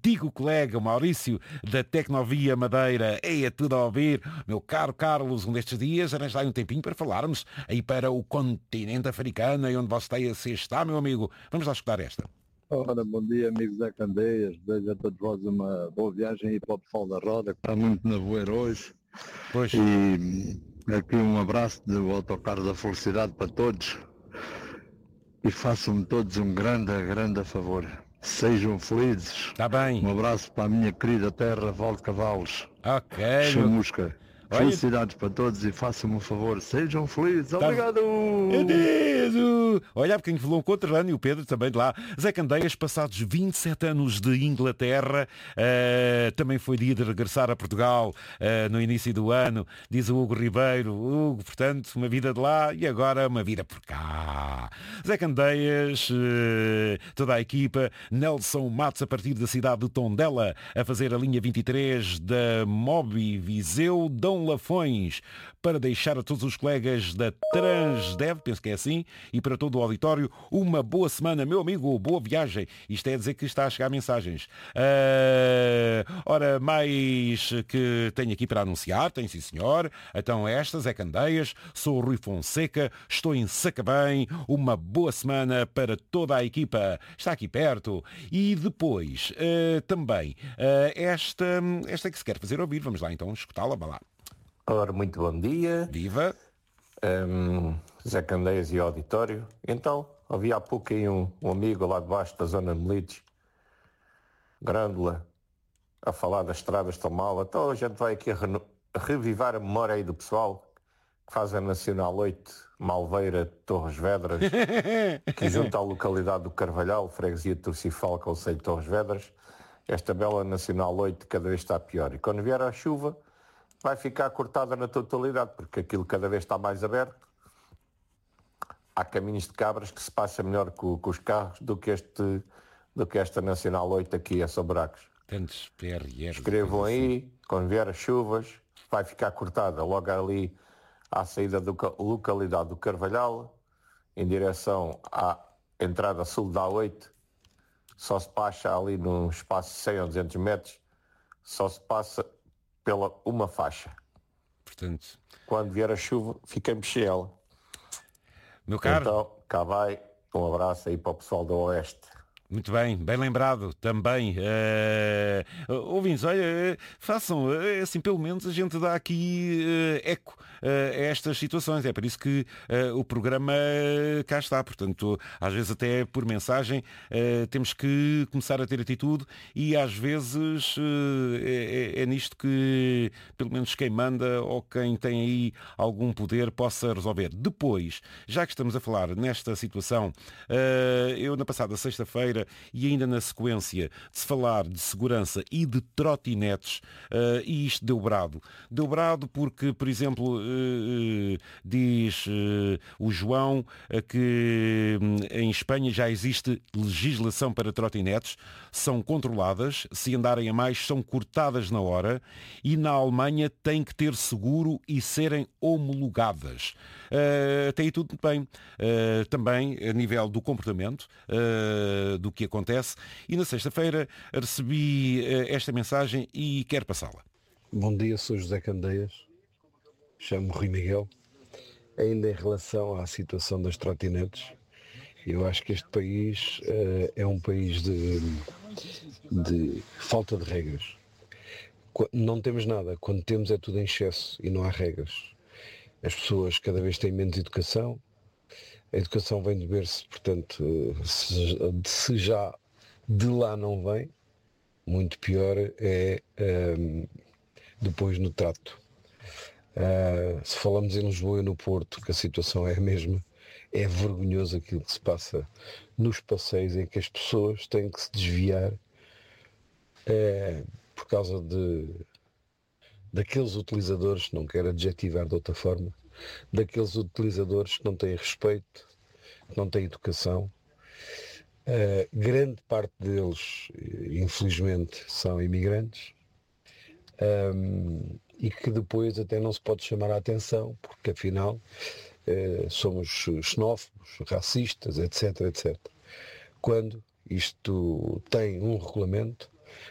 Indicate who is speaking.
Speaker 1: antigo colega Maurício da Tecnovia Madeira. É tudo a ouvir. Meu caro Carlos, um destes dias arranja aí um tempinho para falarmos aí para o continente africano, aí onde você está, meu amigo. Vamos lá escutar esta.
Speaker 2: Ora, bom dia, amigos da Candeias. Desejo a todos vós uma boa viagem aí para o pessoal da Roda, que está muito na voeira hoje.
Speaker 1: Pois.
Speaker 2: E aqui um abraço do Autocarro da Felicidade para todos. E façam-me todos um grande favor. Sejam felizes.
Speaker 1: Está bem.
Speaker 2: Um abraço para a minha querida terra, Val de Cavalos.
Speaker 1: Ok.
Speaker 2: Chamusca. Felicidades para todos e façam-me um favor. Sejam felizes. Obrigado.
Speaker 1: Adeus. Olha, há bocadinho falou um conterrâneo, o Pedro, também de lá. Zé Candeias, passados 27 anos de Inglaterra, também foi dia de regressar a Portugal no início do ano, diz o Hugo Ribeiro. Hugo, portanto, uma vida de lá e agora uma vida por cá. Zé Candeias, toda a equipa, Nelson Matos a partir da cidade de Tondela, a fazer a linha 23 da Mobi Viseu, Dom Lafões, para deixar a todos os colegas da Transdev, penso que é assim, e para todo o auditório, uma boa semana, meu amigo, boa viagem. Isto é dizer que está a chegar mensagens. Ora, mais que tenho aqui para anunciar, tem sim senhor, então estas é Candeias, sou o Rui Fonseca, estou em Sacabém, uma boa semana para toda a equipa, está aqui perto. E depois, também, esta que se quer fazer ouvir, vamos lá então escutá-la, vá lá.
Speaker 3: Ora, muito bom dia.
Speaker 1: Viva!
Speaker 3: Zé Candeias e auditório. Então, havia há pouco aí um amigo lá debaixo da zona de Melides, Grândola, a falar das estradas tão mal. Então a gente vai aqui revivar a memória aí do pessoal que faz a Nacional 8, Malveira, Torres Vedras, que junto à localidade do Carvalhal, freguesia de Torcifal, concelho de Torres Vedras, esta bela Nacional 8 cada vez está pior. E quando vier a chuva, vai ficar cortada na totalidade, porque aquilo cada vez está mais aberto. Há caminhos de cabras que se passa melhor com os carros do que esta Nacional 8 aqui a São Bracos.
Speaker 1: Tantos PRRs.
Speaker 3: Escrevam aí, quando vier as chuvas, vai ficar cortada logo ali à saída da localidade do Carvalhal, em direção à entrada sul da A8, só se passa ali num espaço de 100 ou 200 metros, só se passa pela uma faixa.
Speaker 1: Portanto,
Speaker 3: quando vier a chuva, fica em Michel.
Speaker 1: Meu caro.
Speaker 3: Então, cá vai. Um abraço aí para o pessoal do Oeste.
Speaker 1: Muito bem, bem lembrado também. Ouvintes, olha, façam, assim, pelo menos a gente dá aqui eco a estas situações. É por isso que o programa cá está. Portanto, às vezes até por mensagem temos que começar a ter atitude e às vezes é nisto que pelo menos quem manda ou quem tem aí algum poder possa resolver. Depois, já que estamos a falar nesta situação, eu na passada sexta-feira e ainda na sequência de se falar de segurança e de trotinetes, e isto deu brado. Deu brado porque, por exemplo, diz o João que em Espanha já existe legislação para trotinetes, são controladas, se andarem a mais são cortadas na hora e na Alemanha tem que ter seguro e serem homologadas. Até aí tudo muito bem. Também a nível do comportamento, do que acontece. E na sexta-feira recebi esta mensagem e quero passá-la.
Speaker 4: Bom dia, sou José Candeias, chamo Rui Miguel. Ainda em relação à situação das trotinetes, eu acho que este país é um país de falta de regras. Não temos nada, quando temos é tudo em excesso e não há regras. As pessoas cada vez têm menos educação. A educação vem de berço, portanto, se já de lá não vem, muito pior é depois no trato. Se falamos em Lisboa e no Porto, que a situação é a mesma, é vergonhoso aquilo que se passa nos passeios em que as pessoas têm que se desviar por causa daqueles utilizadores, não quero adjetivar de outra forma, daqueles utilizadores que não têm respeito, que não têm educação. Grande parte deles, infelizmente, são imigrantes e que depois até não se pode chamar a atenção, porque afinal somos xenófobos, racistas, etc, etc. Quando isto tem um regulamento